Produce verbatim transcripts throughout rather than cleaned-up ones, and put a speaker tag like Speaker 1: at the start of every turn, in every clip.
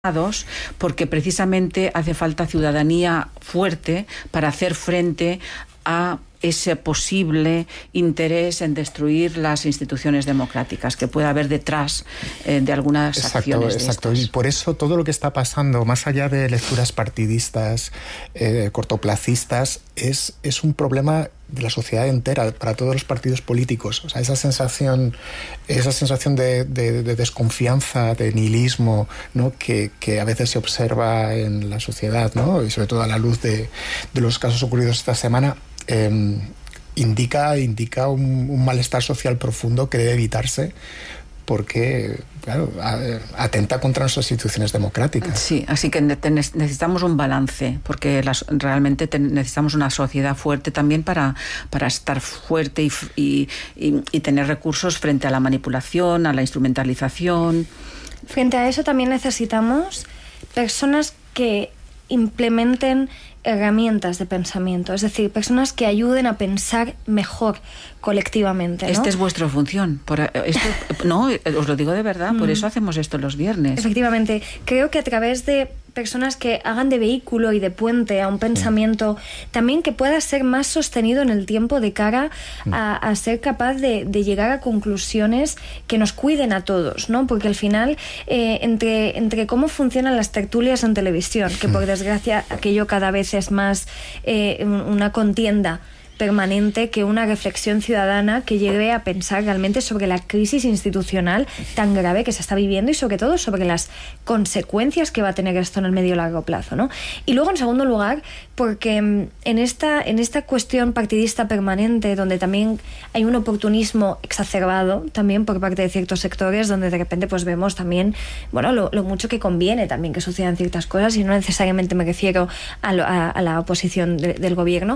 Speaker 1: porque precisamente hace falta ciudadanía fuerte para hacer frente a ese posible interés en destruir las instituciones democráticas que puede haber detrás eh, de algunas
Speaker 2: exacto,
Speaker 1: acciones.
Speaker 2: Exacto,
Speaker 1: de
Speaker 2: y por eso todo lo que está pasando, más allá de lecturas partidistas, eh, cortoplacistas, es, es un problema de la sociedad entera, para todos los partidos políticos. O sea, esa sensación, esa sensación de, de, de desconfianza, de nihilismo, ¿no? que, que a veces se observa en la sociedad, ¿no? Y sobre todo a la luz de, de los casos ocurridos esta semana, eh, indica, indica un, un malestar social profundo que debe evitarse, porque, claro, atenta contra nuestras instituciones democráticas.
Speaker 1: Sí, así que necesitamos un balance, porque las, realmente necesitamos una sociedad fuerte también para, para estar fuerte y, y, y, y tener recursos frente a la manipulación, a la instrumentalización.
Speaker 3: Frente a eso también necesitamos personas que implementen herramientas de pensamiento, es decir, personas que ayuden a pensar mejor colectivamente, ¿no?
Speaker 1: Esta es vuestra función. Por esto, no, os lo digo de verdad, por eso hacemos esto los viernes.
Speaker 3: Efectivamente, creo que a través de personas que hagan de vehículo y de puente a un pensamiento también que pueda ser más sostenido en el tiempo de cara a, a ser capaz de, de llegar a conclusiones que nos cuiden a todos, ¿no? Porque al final, eh, entre, entre cómo funcionan las tertulias en televisión, que por desgracia aquello cada vez es más eh, una contienda permanente que una reflexión ciudadana que lleve a pensar realmente sobre la crisis institucional tan grave que se está viviendo y sobre todo sobre las consecuencias que va a tener esto en el medio y largo plazo, ¿no? Y luego, en segundo lugar, porque en esta, en esta cuestión partidista permanente, donde también hay un oportunismo exacerbado también por parte de ciertos sectores, donde de repente pues vemos también, bueno, lo, lo mucho que conviene también que sucedan ciertas cosas, y no necesariamente me refiero a, lo, a, a la oposición de, del gobierno.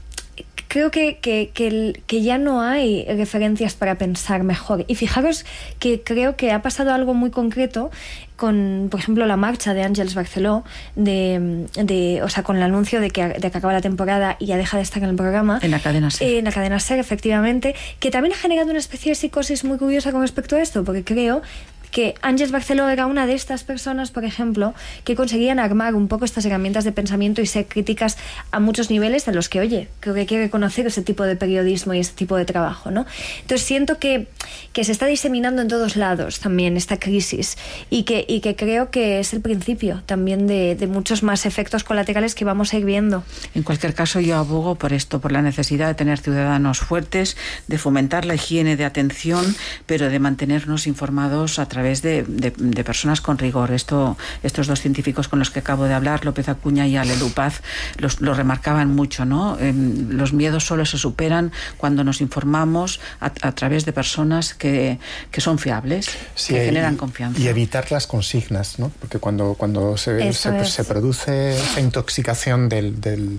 Speaker 3: Creo que, que, que, que ya no hay referencias para pensar mejor. Y fijaros que creo que ha pasado algo muy concreto con, por ejemplo, la marcha de Àngels Barceló, de, de, o sea, con el anuncio de que, de que acaba la temporada y ya deja de estar en el programa.
Speaker 1: En la cadena SER.
Speaker 3: Eh, en la cadena SER, efectivamente, que también ha generado una especie de psicosis muy curiosa con respecto a esto, porque creo que Àngels Barceló era una de estas personas, por ejemplo, que conseguían armar un poco estas herramientas de pensamiento y ser críticas a muchos niveles de los que, oye, creo que hay que reconocer ese tipo de periodismo y ese tipo de trabajo, ¿no? Entonces siento que, que se está diseminando en todos lados también esta crisis y que, y que creo que es el principio también de, de muchos más efectos colaterales que vamos a ir viendo.
Speaker 1: En cualquier caso, yo abogo por esto, por la necesidad de tener ciudadanos fuertes, de fomentar la higiene de atención, pero de mantenernos informados a través De, de, de personas con rigor. Esto, estos dos científicos con los que acabo de hablar, López Acuña y Alelu Paz, los, lo remarcaban mucho, ¿no? Eh, los miedos solo se superan cuando nos informamos a, a través de personas que, que son fiables, sí, que generan
Speaker 2: y,
Speaker 1: confianza.
Speaker 2: Y evitar las consignas, ¿no? Porque cuando, cuando se, se, se produce esa intoxicación del, del,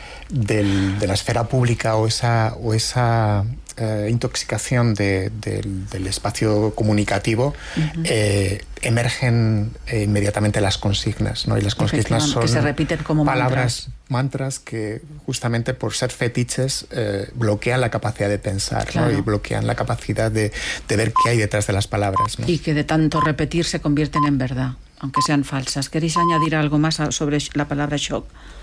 Speaker 2: del, de la esfera pública o esa, o esa Eh, intoxicación de, de, del espacio comunicativo, uh-huh. eh, emergen eh, inmediatamente las consignas, ¿no? Y las consignas son
Speaker 1: que se repiten como
Speaker 2: palabras,
Speaker 1: mantras.
Speaker 2: mantras que justamente por ser fetiches eh, bloquean la capacidad de pensar,
Speaker 1: claro.
Speaker 2: ¿no? Y bloquean la capacidad de, de ver qué hay detrás de las palabras, ¿no?
Speaker 1: Y que de tanto repetir se convierten en verdad, aunque sean falsas. ¿Queréis añadir algo más sobre la palabra shock?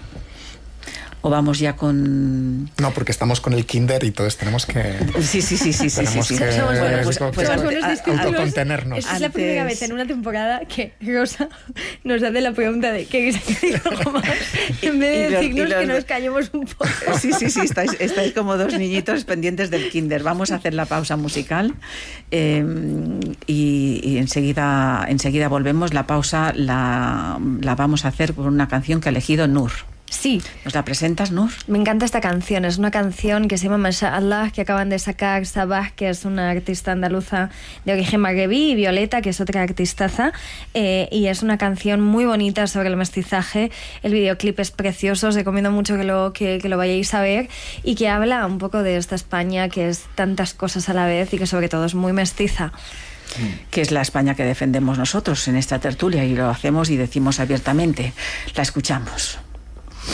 Speaker 1: ¿O vamos ya con...?
Speaker 2: No, porque estamos con el kinder y todos tenemos que...
Speaker 1: Sí, sí, sí, sí, sí, sí, sí.
Speaker 2: Que,
Speaker 3: somos buenos,
Speaker 2: pues,
Speaker 3: pues, somos buenos
Speaker 2: autocontenernos.
Speaker 3: Esta es la primera vez en una temporada que Rosa nos hace la pregunta de ¿qué queréis algo más? En vez de decirnos los, que nos callemos un poco.
Speaker 1: Sí, sí, sí, estáis, estáis como dos niñitos pendientes del kinder. Vamos a hacer la pausa musical eh, y, y enseguida, enseguida volvemos. La pausa la, la vamos a hacer con una canción que ha elegido Nur.
Speaker 3: Sí.
Speaker 1: ¿Nos la presentas, Nur?
Speaker 3: Me encanta esta canción. Es una canción que se llama Masha Allah, que acaban de sacar Sabah, que es una artista andaluza de origen magrebí, y Violeta, que es otra artistaza. Eh, y es una canción muy bonita sobre el mestizaje. El videoclip es precioso. Os recomiendo mucho que lo, que, que lo vayáis a ver. Y que habla un poco de esta España que es tantas cosas a la vez y que sobre todo es muy mestiza.
Speaker 1: Que es la España que defendemos nosotros en esta tertulia, y lo hacemos y decimos abiertamente. La escuchamos.